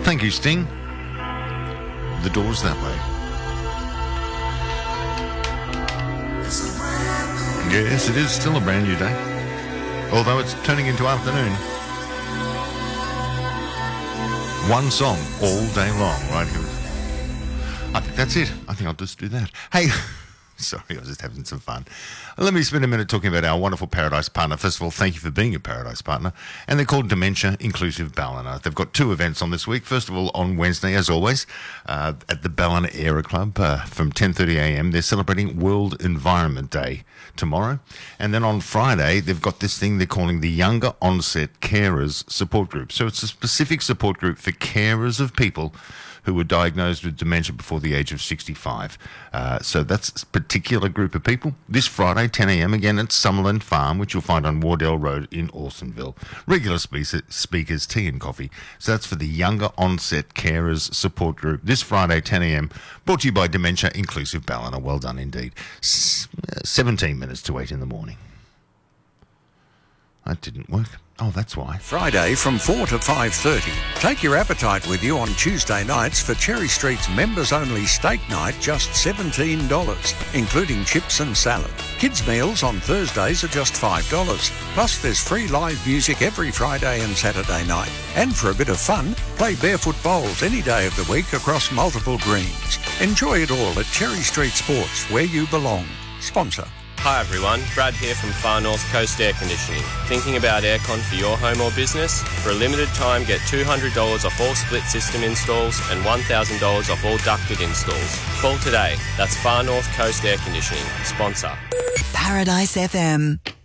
Thank you, Sting. The Doors that way. Yes, it is still a brand new day. Although it's turning into afternoon. One song all day long, right here. I think that's it. I think I'll just do that. Hey, sorry, I was just having some fun. Let me spend a minute talking about our wonderful Paradise Partner. First of all, thank you for being a Paradise Partner. And they're called Dementia Inclusive Ballina. They've got 2 events on this week. First of all, on Wednesday, as always, at the Ballina Era Club from 10:30am. They're celebrating World Environment Day tomorrow. And then on Friday, they've got this thing they're calling the Younger Onset Carers Support Group. So it's a specific support group for carers of people who were diagnosed with dementia before the age of 65. So that's a particular group of people. This Friday, 10am, again at Summerland Farm, which you'll find on Wardell Road in Alstonville. Regular speakers, tea and coffee. So that's for the Younger Onset Carers Support Group. This Friday, 10am, brought to you by Dementia Inclusive Ballina. Well done indeed. 17 minutes to 8 in the morning. That didn't work. Oh, that's why. Friday from 4 to 5:30. Take your appetite with you on Tuesday nights for Cherry Street's members-only steak night, just $17, including chips and salad. Kids' meals on Thursdays are just $5. Plus, there's free live music every Friday and Saturday night. And for a bit of fun, play barefoot bowls any day of the week across multiple greens. Enjoy it all at Cherry Street Sports, where you belong. Sponsor. Hi everyone, Brad here from Far North Coast Air Conditioning. Thinking about aircon for your home or business? For a limited time, get $200 off all split system installs and $1,000 off all ducted installs. Call today. That's Far North Coast Air Conditioning. Sponsor. Paradise FM.